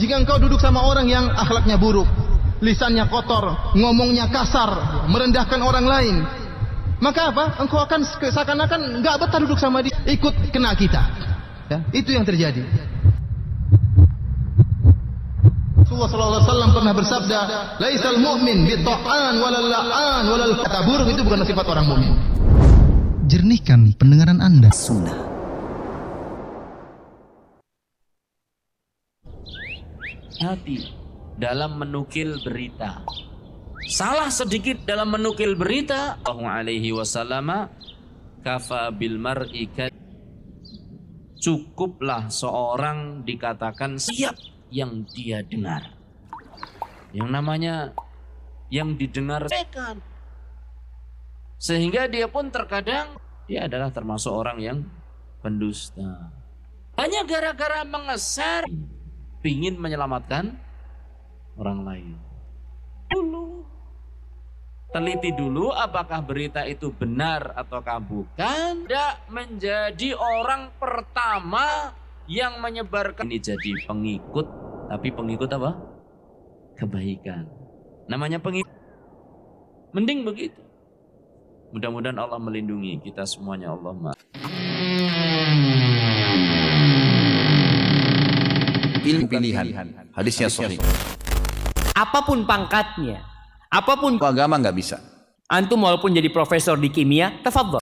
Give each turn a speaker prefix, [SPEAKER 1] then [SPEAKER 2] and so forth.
[SPEAKER 1] Jika engkau duduk sama orang yang akhlaknya buruk, lisannya kotor, ngomongnya kasar, merendahkan orang lain, maka apa? Engkau akan seakan-akan enggak betah duduk sama dia, ikut kena kita. Ya, itu yang terjadi. Rasulullah sallallahu alaihi wasallam pernah bersabda, "Laisal mu'min bi-ta'an walal la'an walal kata buruk." Itu bukan sifat orang mukmin.
[SPEAKER 2] Jernihkan pendengaran Anda. Sunnah.
[SPEAKER 3] Hati dalam menukil berita. Salah sedikit dalam menukil berita, Sallallahu alaihi wasallam, kafa bil mar'i, cukuplah seorang dikatakan siap yang dia dengar. Yang namanya yang didengar sehingga dia pun terkadang dia adalah termasuk orang yang pendusta. Hanya gara-gara mengeser ingin menyelamatkan orang lain. Teliti dulu apakah berita itu benar ataukah bukan. Tidak menjadi orang pertama yang menyebarkan ini jadi pengikut, tapi pengikut apa? Kebaikan. Namanya pengikut. Mending begitu. Mudah-mudahan Allah melindungi kita semuanya, Allahumma.
[SPEAKER 4] Ilmu pilihan, hadisnya sahih.
[SPEAKER 5] Apapun pangkatnya, apapun
[SPEAKER 4] agama nggak bisa.
[SPEAKER 5] Antum walaupun jadi profesor di kimia, tafadhol.